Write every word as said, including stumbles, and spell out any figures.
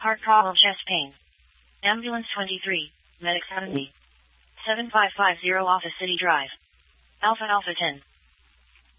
Heart problem, chest pain. Ambulance twenty-three, Medics Academy. seven five five zero Office City Drive. Alpha Alpha ten.